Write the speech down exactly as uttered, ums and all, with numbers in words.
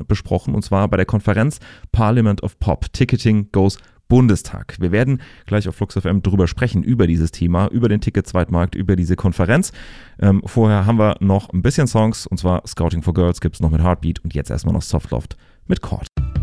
besprochen, und zwar bei der Konferenz Parliament of Pop. Ticketing goes Bundestag. Wir werden gleich auf Flux F M drüber sprechen, über dieses Thema, über den Ticket-Zweitmarkt, über diese Konferenz. Ähm, vorher haben wir noch ein bisschen Songs, und zwar Scouting for Girls gibt es noch mit Heartbeat und jetzt erstmal noch Soft Loft mit Chord.